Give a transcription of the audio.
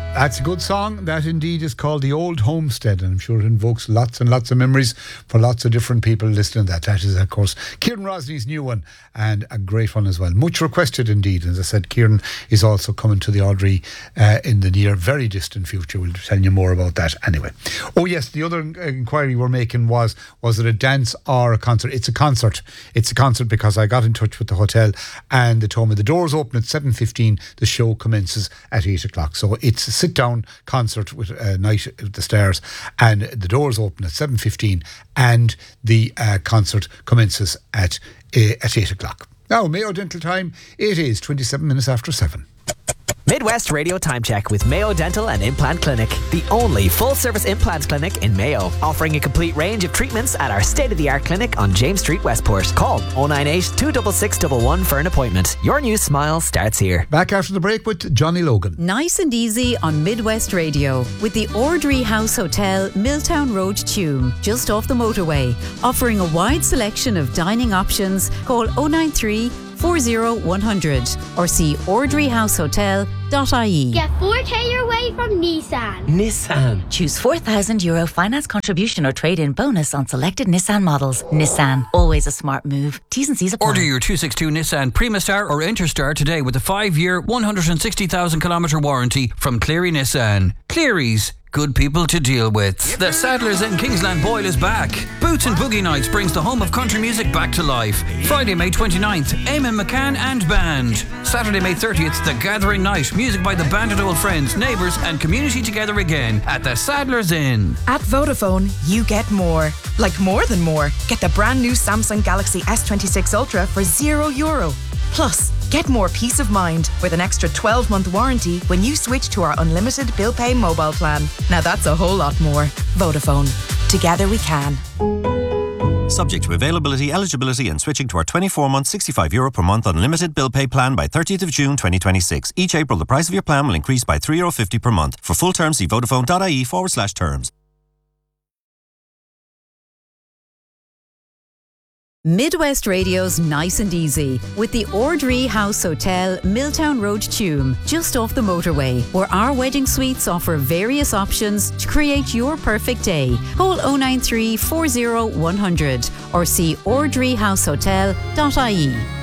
That's a good song. That indeed is called The Old Homestead, and I'm sure it invokes lots and lots of memories for lots of different people listening to that. That is, of course, Kieran Rosney's new one, and a great one as well. Much requested indeed. As I said, Kieran is also coming to the Audrey in the near, very distant future. We'll tell you more about that anyway. Oh yes, the other inquiry we're making was it a dance or a concert? It's a concert. It's a concert because I got in touch with the hotel and they told me the doors open at 7:15. The show commences at 8 o'clock. So it's a sit-down concert with a night at the Stars, and the doors open at 7:15 and the concert commences at 8 o'clock. Now, Mayo Dental time, it is 27 minutes after 7. Midwest Radio Time Check with Mayo Dental and Implant Clinic, the only full-service implant clinic in Mayo, offering a complete range of treatments at our state-of-the-art clinic on James Street, Westport. Call 098 266 11 for an appointment. Your new smile starts here. Back after the break with Johnny Logan. Nice and easy on Midwest Radio with the Ordry House Hotel, Milltown Road, Tuam, just off the motorway, offering a wide selection of dining options. Call 093 40100 or see ordryhousehotel.ie. Get 4K your way from Nissan. Nissan. Choose €4,000 finance contribution or trade-in bonus on selected Nissan models. Nissan, always a smart move. T's and C's apply. Order your 262 Nissan Primastar or Interstar today with a 5-year, 160,000-kilometre warranty from Cleary Nissan. Cleary's. Good people to deal with. The Saddlers in Kingsland Boyle is back. Boots and Boogie Nights brings the home of country music back to life. Friday, May 29th, Eamon McCann and Band. Saturday, May 30th, The Gathering Night. Music by the band and old friends, neighbours and community together again at the Saddlers Inn. At Vodafone, you get more. Like more than more. Get the brand new Samsung Galaxy S26 Ultra for €0. Plus, get more peace of mind with an extra 12-month warranty when you switch to our unlimited bill pay mobile plan. Now that's a whole lot more. Vodafone. Together we can. Subject to availability, eligibility and switching to our 24-month €65 per month unlimited bill pay plan by 30th of June 2026. Each April the price of your plan will increase by €3.50 per month. For full terms see vodafone.ie/terms. Midwest Radio's Nice and Easy with the Ordry House Hotel, Milltown Road, Tuam, just off the motorway, where our wedding suites offer various options to create your perfect day. Call 093 40100 or see ordryhousehotel.ie.